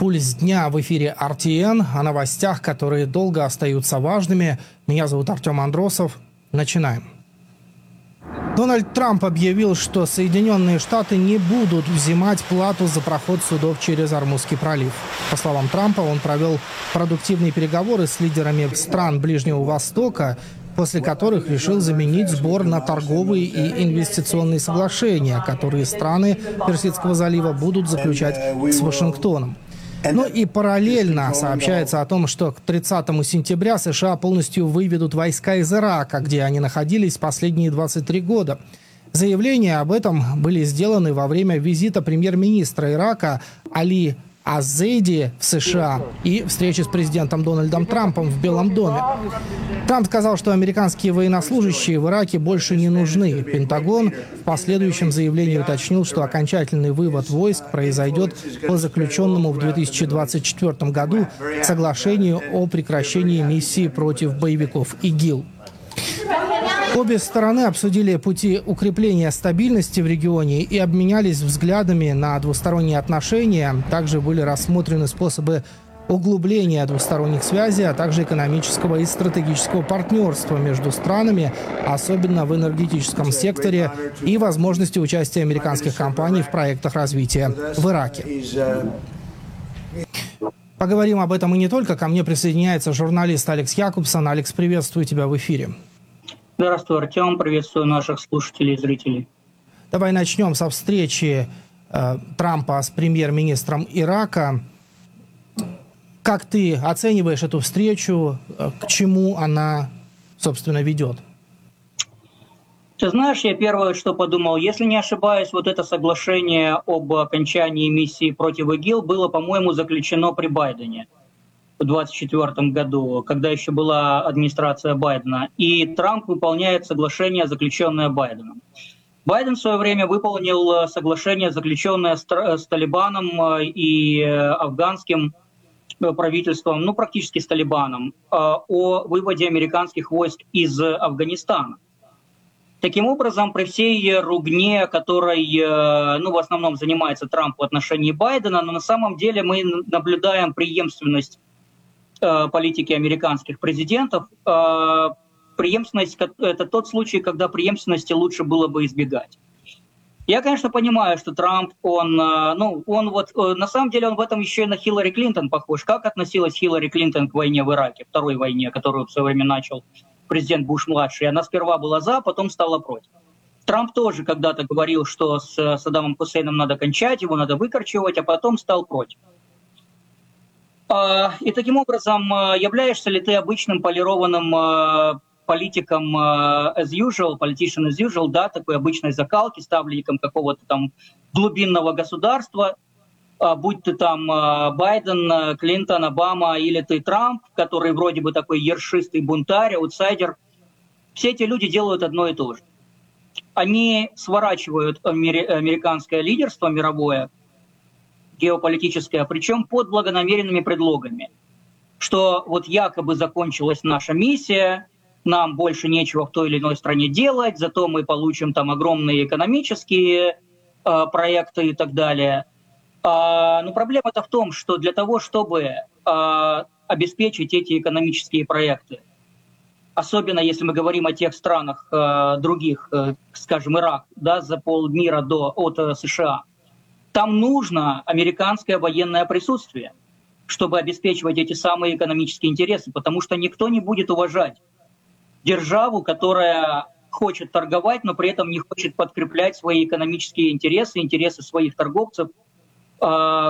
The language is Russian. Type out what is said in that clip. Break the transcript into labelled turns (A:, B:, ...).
A: Пульс дня в эфире RTN о новостях, которые долго остаются важными. Меня зовут Артем Андросов. Начинаем. Дональд Трамп объявил, что Соединенные Штаты не будут взимать плату за проход судов через Ормузский пролив. По словам Трампа, он провел продуктивные переговоры с лидерами стран Ближнего Востока, после которых решил заменить сбор на торговые и инвестиционные соглашения, которые страны Персидского залива будут заключать с Вашингтоном. Ну и параллельно сообщается о том, что к 30 сентября США полностью выведут войска из Ирака, где они находились последние 23 года. Заявления об этом были сделаны во время визита премьер-министра Ирака Али Аззейди в США и встречи с президентом Дональдом Трампом в Белом доме. Трамп сказал, что американские военнослужащие в Ираке больше не нужны. Пентагон в последующем заявлении уточнил, что окончательный вывод войск произойдет по заключенному в 2024 году соглашению о прекращении миссии против боевиков ИГИЛ. Обе стороны обсудили пути укрепления стабильности в регионе и обменялись взглядами на двусторонние отношения. Также были рассмотрены способы углубления двусторонних связей, а также экономического и стратегического партнерства между странами, особенно в энергетическом секторе, и возможности участия американских компаний в проектах развития в Ираке. Поговорим об этом и не только. Ко мне присоединяется журналист Алекс Якубсон. Алекс, приветствую тебя в эфире.
B: Здравствуй, Артем. Приветствую наших слушателей и зрителей.
A: Давай начнем со встречи Трампа с премьер-министром Ирака. Как ты оцениваешь эту встречу? К чему она, собственно, ведет?
B: Ты знаешь, я первое, что подумал, если не ошибаюсь, вот это соглашение об окончании миссии против ИГИЛ было, по-моему, заключено при Байдене в 2024 году, когда еще была администрация Байдена. И Трамп выполняет соглашение, заключенное Байденом. Байден в свое время выполнил соглашение, заключенное с Талибаном и афганским правительством, ну практически с Талибаном, о выводе американских войск из Афганистана. Таким образом, при всей ругне, которой в основном занимается Трамп в отношении Байдена, но на самом деле мы наблюдаем преемственность политики американских президентов. Преемственность – это тот случай, когда преемственности лучше было бы избегать. Я, конечно, понимаю, что Трамп, на самом деле он в этом еще и на Хиллари Клинтон похож. Как относилась Хиллари Клинтон к войне в Ираке, второй войне, которую в свое время начал президент Буш-младший? Она сперва была за, потом стала против. Трамп тоже когда-то говорил, что с Саддамом Хусейном надо кончать, его надо выкорчевать, а потом стал против. И таким образом, являешься ли ты обычным полированным политиком as usual, politician as usual, да, такой обычной закалки, ставленником какого-то там глубинного государства, будь ты там Байден, Клинтон, Обама или ты Трамп, который вроде бы такой ершистый бунтарь, аутсайдер. Все эти люди делают одно и то же. Они сворачивают американское лидерство мировое, геополитическое, причем под благонамеренными предлогами, что вот якобы закончилась наша миссия, нам больше нечего в той или иной стране делать, зато мы получим там огромные экономические проекты и так далее. Но проблема-то в том, что для того, чтобы обеспечить эти экономические проекты, особенно если мы говорим о тех странах других, скажем, Ирак, да, за полмира от США, там нужно американское военное присутствие, чтобы обеспечивать эти самые экономические интересы, потому что никто не будет уважать державу, которая хочет торговать, но при этом не хочет подкреплять свои экономические интересы, интересы своих торговцев